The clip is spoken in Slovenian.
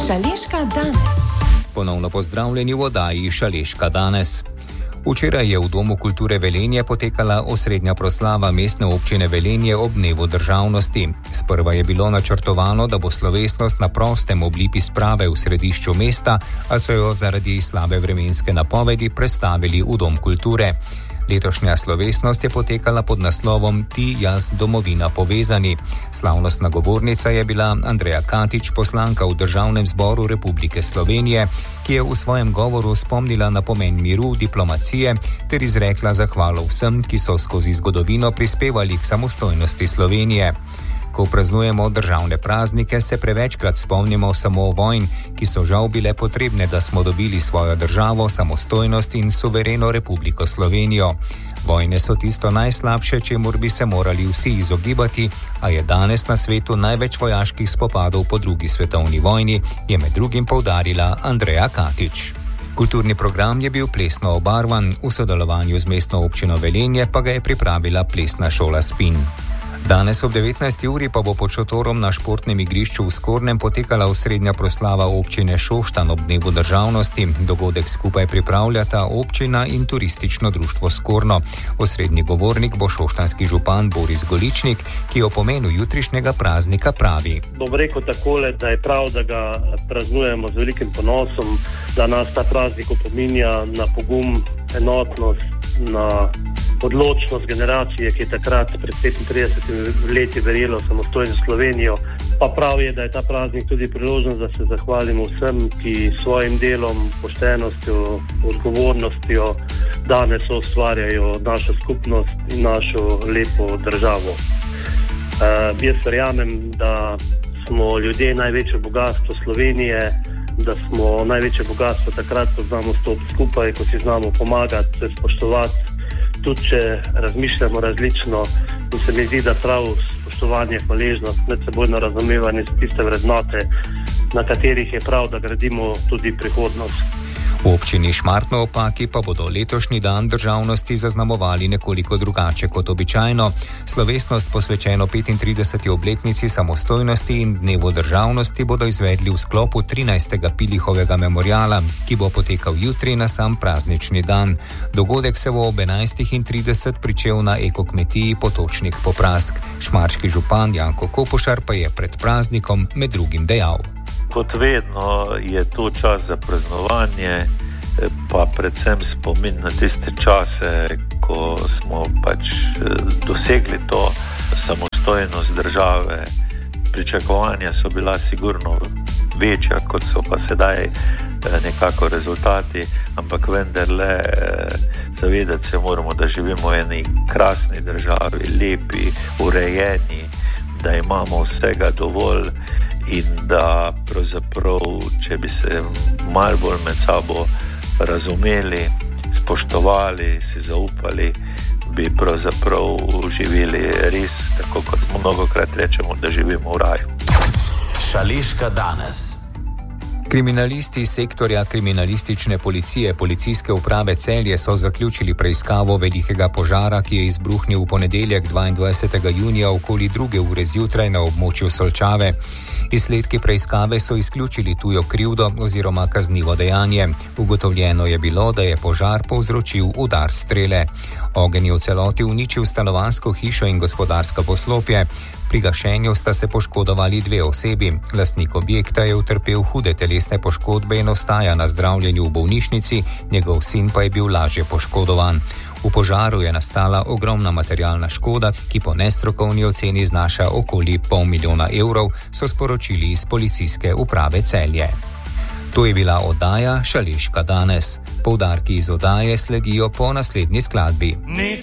Šaleška danes. Ponovno pozdravljeni v oddaji Šaleška danes. Včeraj je v Domu kulture Velenje potekala osrednja proslava mestne občine Velenje ob dnevu državnosti. Sprva je bilo načrtovano, da bo slovesnost na prostem ob lipi sprave v središču mesta, a so jo zaradi slabe vremenske napovedi prestavili v Dom kulture. Letošnja slovesnost je potekala pod naslovom Ti, jaz, domovina povezani. Slavnostna govornica je bila Andreja Katič, poslanka v Državnem zboru Republike Slovenije, ki je v svojem govoru spomnila na pomen miru, diplomacije ter izrekla zahvalo vsem, ki so skozi zgodovino prispevali k samostojnosti Slovenije. Ko praznujemo državne praznike, se prevečkrat spomnimo samo vojn, ki so žal bile potrebne, da smo dobili svojo državo, samostojnost in suvereno Republiko Slovenijo. Vojne so tisto najslabše, čemur bi se morali vsi izogibati, a je danes na svetu največ vojaških spopadov po drugi svetovni vojni, je med drugim poudarila Andreja Katič. Kulturni program je bil plesno obarvan, v sodelovanju z mestno občino Velenje pa ga je pripravila plesna šola Spin. Danes ob 19. uri pa bo pod šotorom na športnem igrišču v Skornem potekala osrednja proslava občine Šoštanj ob dnevu državnosti. Dogodek skupaj pripravljata občina in turistično društvo Skorno. Osrednji govornik bo šoštanski župan Boris Goličnik, ki o pomenu jutrišnjega praznika pravi. Bom rekel takole, da je prav, da ga praznujemo z velikim ponosom, da nas ta praznik opominja na pogum, enotnost, na odločnost generacije, ki je takrat pred 35 leti verjelo v samostojno Slovenijo. Pa prav je, da je ta praznik tudi priložnost, da se zahvalimo vsem, ki svojim delom, poštenostjo, odgovornostjo danes ustvarjajo našo skupnost in našo lepo državo. Jaz verjamem, da smo ljudje največje bogatstvo Slovenije, da smo največje bogatstvo takrat, ko znamo stopiti skupaj, ko si znamo pomagati, se spoštovati, tudi če razmišljamo različno, in se mi zdi, da prav spoštovanje, hvaležnost, medsebojno razumevanje so tiste vrednote, na katerih je prav, da gradimo tudi prihodnost. V občini Šmartno ob Paki pa bodo letošnji dan državnosti zaznamovali nekoliko drugače kot običajno. Slovesnost posvečeno 35. obletnici samostojnosti in dnevu državnosti bodo izvedli v sklopu 13. Pilihovega memoriala, ki bo potekal jutri na sam praznični dan. Dogodek se bo ob 11.30 pričel na ekokmetiji Potočnik Poprask. Šmarški župan Janko Kopošar pa je pred praznikom med drugim dejal. Kot vedno je to čas za praznovanje, pa predvsem spomin na tiste čase, ko smo dosegli to samostojnost države. Pričakovanja so bila sigurno večja, kot so pa sedaj nekako rezultati, ampak vendarle zavedati se moramo, da živimo v eni krasni državi, lepi, urejeni, da imamo vsega dovolj. In da pravzaprav, če bi se malo bolj med sabo razumeli, spoštovali, si zaupali, bi pravzaprav živeli res, tako kot mnogokrat rečemo, da živimo v raju. Šaleška danes. Kriminalisti sektorja kriminalistične policije Policijske uprave Celje so zaključili preiskavo velikega požara, ki je izbruhnil v ponedeljek 22. junija okoli 2. ure zjutraj na območju Solčave. Izsledki preiskave so izključili tujo krivdo oziroma kaznivo dejanje. Ugotovljeno je bilo, da je požar povzročil udar strele. Ogenj je v celoti uničil stanovanjsko hišo in gospodarsko poslopje. Pri gašenju sta se poškodovali 2 osebi. Lastnik objekta je utrpel hude telesne poškodbe in ostaja na zdravljenju v bolnišnici, njegov sin pa je bil lažje poškodovan. V požaru je nastala ogromna materialna škoda, ki po nestrokovni oceni znaša okoli $500,000 evrov, so sporočili iz Policijske uprave Celje. To je bila oddaja Šaleška danes. Poudarki iz oddaje sledijo po naslednji skladbi.